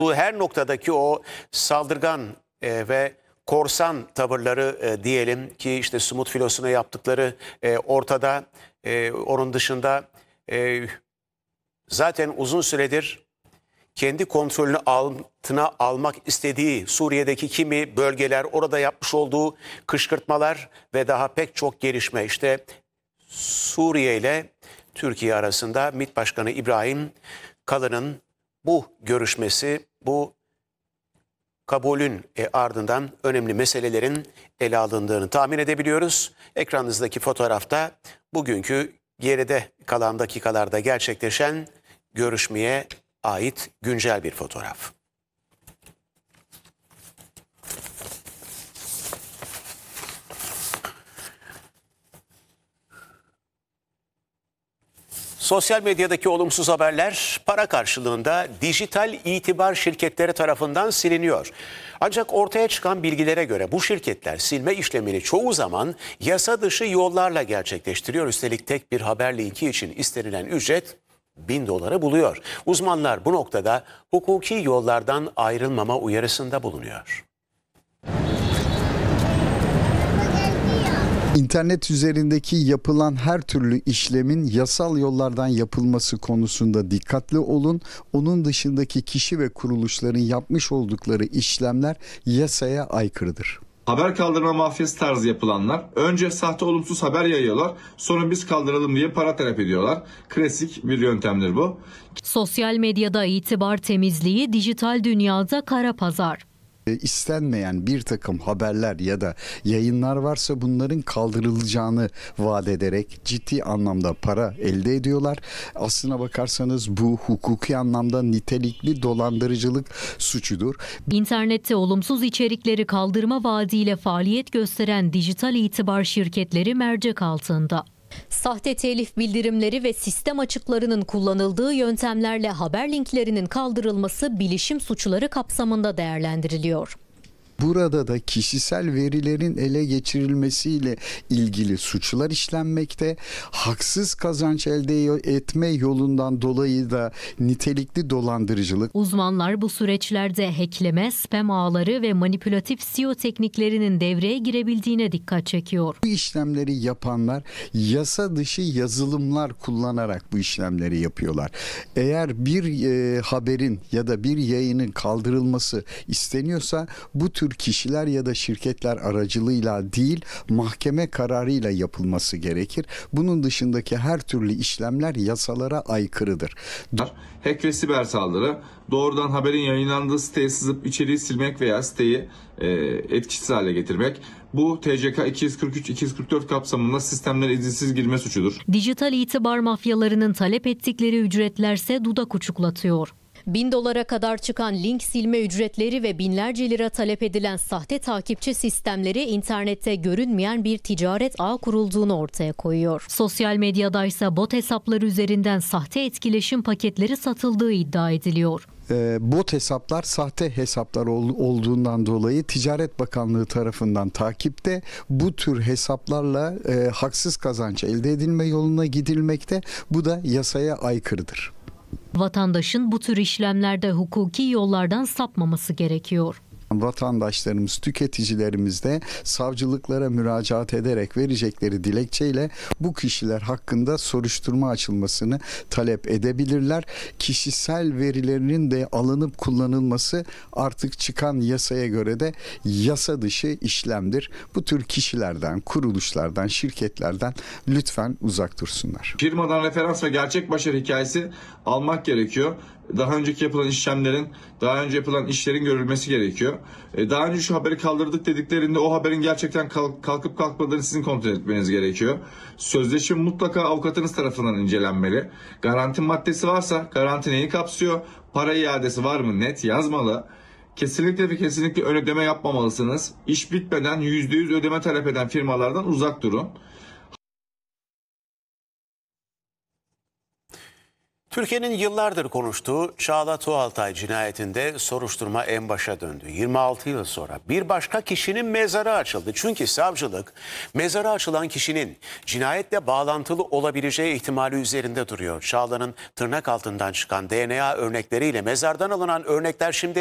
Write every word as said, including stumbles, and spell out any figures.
Bu her noktadaki o saldırgan e, ve korsan tavırları e, diyelim ki işte Sumut filosuna yaptıkları e, ortada. E, onun dışında e, zaten uzun süredir kendi kontrolünü altına almak istediği Suriye'deki kimi bölgeler, orada yapmış olduğu kışkırtmalar ve daha pek çok gelişme. İşte Suriye ile Türkiye arasında MİT Başkanı İbrahim Kalın'ın bu görüşmesi, bu kabulün e, ardından önemli meselelerin ele alındığını tahmin edebiliyoruz. Ekranınızdaki fotoğrafta bugünkü geride kalan dakikalarda gerçekleşen görüşmeye ait güncel bir fotoğraf. Sosyal medyadaki olumsuz haberler para karşılığında dijital itibar şirketleri tarafından siliniyor. Ancak ortaya çıkan bilgilere göre bu şirketler silme işlemini çoğu zaman yasa dışı yollarla gerçekleştiriyor. Üstelik tek bir haber linki için istenilen ücret bin doları buluyor. Uzmanlar bu noktada hukuki yollardan ayrılmama uyarısında bulunuyor. İnternet üzerindeki yapılan her türlü işlemin yasal yollardan yapılması konusunda dikkatli olun. Onun dışındaki kişi ve kuruluşların yapmış oldukları işlemler yasaya aykırıdır. Haber kaldırma mafyası tarzı yapılanlar önce sahte olumsuz haber yayıyorlar, sonra biz kaldıralım diye para talep ediyorlar. Klasik bir yöntemdir bu. Sosyal medyada itibar temizliği, dijital dünyada kara pazar. İstenmeyen bir takım haberler ya da yayınlar varsa bunların kaldırılacağını vaat ederek ciddi anlamda para elde ediyorlar. Aslına bakarsanız bu hukuki anlamda nitelikli dolandırıcılık suçudur. İnternette olumsuz içerikleri kaldırma vaadiyle faaliyet gösteren dijital itibar şirketleri mercek altında. Sahte telif bildirimleri ve sistem açıklarının kullanıldığı yöntemlerle haber linklerinin kaldırılması bilişim suçları kapsamında değerlendiriliyor. Burada da kişisel verilerin ele geçirilmesiyle ilgili suçlar işlenmekte. Haksız kazanç elde etme yolundan dolayı da nitelikli dolandırıcılık. Uzmanlar bu süreçlerde hackleme, spam ağları ve manipülatif S E O tekniklerinin devreye girebildiğine dikkat çekiyor. Bu işlemleri yapanlar yasa dışı yazılımlar kullanarak bu işlemleri yapıyorlar. Eğer bir e, haberin ya da bir yayının kaldırılması isteniyorsa bu tür kişiler ya da şirketler aracılığıyla değil, mahkeme kararıyla yapılması gerekir. Bunun dışındaki her türlü işlemler yasalara aykırıdır. Hack ve siber saldırı, doğrudan haberin yayınlandığı siteye sızıp içeriği silmek veya siteyi e, etkisiz hale getirmek. Bu T C K iki yüz kırk üç iki yüz kırk dört kapsamında sistemlere izinsiz girme suçudur. Dijital itibar mafyalarının talep ettikleri ücretlerse dudak uçuklatıyor. Bin dolara kadar çıkan link silme ücretleri ve binlerce lira talep edilen sahte takipçi sistemleri internette görünmeyen bir ticaret ağı kurulduğunu ortaya koyuyor. Sosyal medyada ise bot hesapları üzerinden sahte etkileşim paketleri satıldığı iddia ediliyor. E, bot hesaplar sahte hesaplar ol, olduğundan dolayı Ticaret Bakanlığı tarafından takipte. Bu tür hesaplarla e, haksız kazanç elde edilme yoluna gidilmekte. Bu da yasaya aykırıdır. Vatandaşın bu tür işlemlerde hukuki yollardan sapmaması gerekiyor. Vatandaşlarımız, tüketicilerimiz de savcılıklara müracaat ederek verecekleri dilekçeyle bu kişiler hakkında soruşturma açılmasını talep edebilirler. Kişisel verilerinin de alınıp kullanılması artık çıkan yasaya göre de yasa dışı işlemdir. Bu tür kişilerden, kuruluşlardan, şirketlerden lütfen uzak dursunlar. Firmadan referans ve gerçek başarı hikayesi almak gerekiyor. Daha önceki yapılan işlemlerin, daha önce yapılan işlerin görülmesi gerekiyor. Daha önce şu haberi kaldırdık dediklerinde o haberin gerçekten kalkıp kalkmadığını sizin kontrol etmeniz gerekiyor. Sözleşme mutlaka avukatınız tarafından incelenmeli. Garanti maddesi varsa garanti neyi kapsıyor? Para iadesi var mı? Net yazmalı. Kesinlikle ve kesinlikle ön ödeme yapmamalısınız. İş bitmeden yüzde yüz ödeme talep eden firmalardan uzak durun. Türkiye'nin yıllardır konuştuğu Çağla Tuğaltay cinayetinde soruşturma en başa döndü. yirmi altı yıl sonra bir başka kişinin mezarı açıldı. Çünkü savcılık mezarı açılan kişinin cinayetle bağlantılı olabileceği ihtimali üzerinde duruyor. Çağla'nın tırnak altından çıkan D N A örnekleriyle mezardan alınan örnekler şimdi